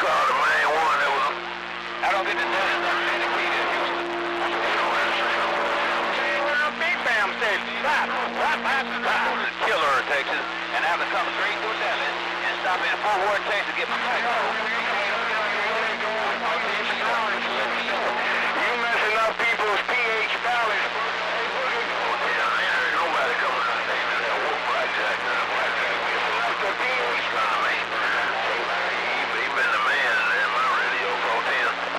call the main one that was... I don't get the name dedicated in Houston. Big Bam said, stop. Killer, Texas, and I have to come straight through Dallas and stop in Fort Worth, Texas to get my flight. You messing up people's pH balance. Yeah, I ain't heard nobody coming out there in that wolf blackjack. Messing up the pH balance. He been the man in my radio, 410.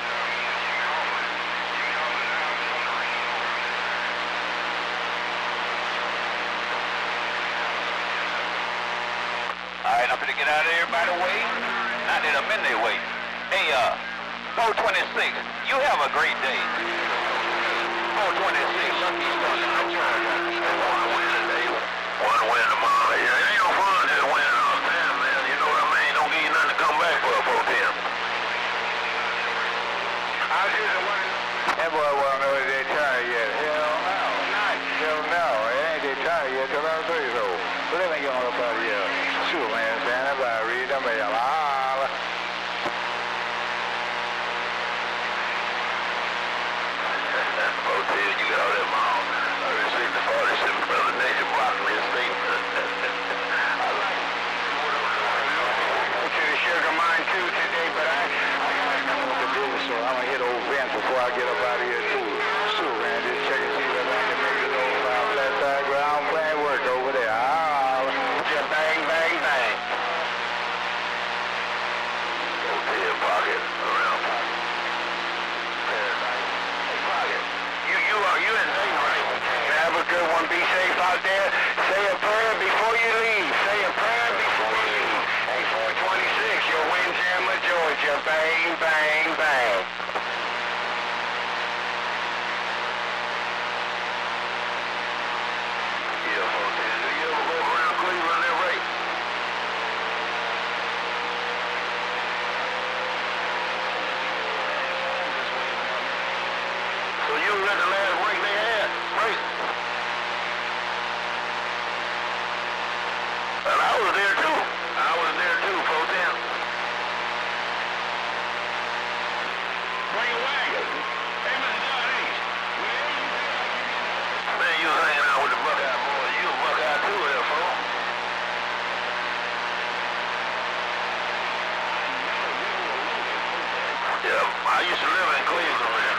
Alright, I'm gonna get out of here by the way. Not that I'm in their way. Hey, 426, you have a great day. 426, Lucky One win tomorrow. Yeah, it ain't no fun just winning all the time, man. You know what I mean? Don't give you nothing to come back for, 410. That boy won't know if they tired yet. Hell no. Hell no. It ain't they tired yet till I'm 3 years old. So they ain't going up out of here. Sure, man. Stand up, I read them. You got all that mall. I received the 47 brother nation blocking his state. I like it. To the sugar mine too today, but I gotta come up to do so I'm gonna hit old Vince before I get up out of here too. Sure, man. Just check and see if I can make this old flat side ground plan work over there. Just bang, bang, bang. Hotel pocket around pocket. You in Dayton, right? Have a good one. Be safe out there. Say a prayer before you leave. Say a prayer before you leave. Hey, 426, your Windjammer, Georgia. Bang, bang, bang. Yeah, hotel. Do you ever go around Cleveland that way? So you were at the last break they had, right? Well, I was there too. I was there too, 410. Where you at? Hey, Mr. Northeast. Man, you was hanging out with the Buckeye boys. You a Buckeye too there, folks. Yeah, I used to live in Cleveland, man.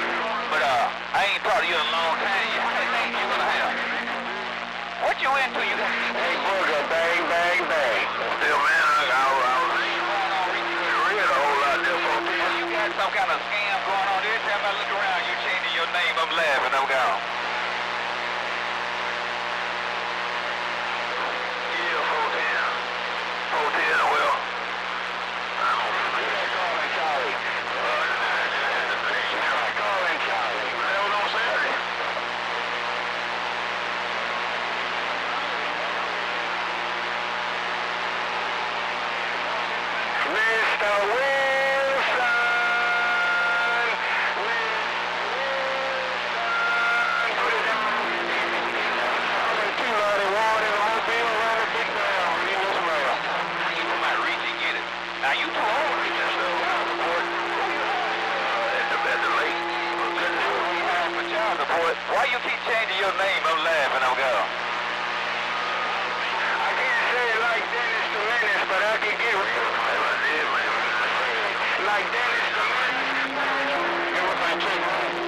But I ain't talked to you in a long time. How many things you gonna have? What you into? You